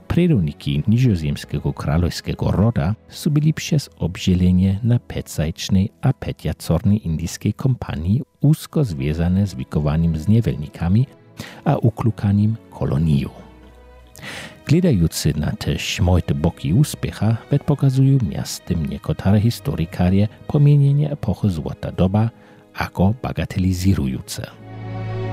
Predovniki nižozemskiego kralojskiego roda su byli przez obdzielenie na pecajčnej a petiacornej indyjskiej kompanii úzko związane z wikowaniem z niewolnikami a uklukaniem koloniju. Gledający na te śmojte boki úspecha pokazują miastem niekotare historykarie pomienienie epochy Złota doba ako bagatelizujące.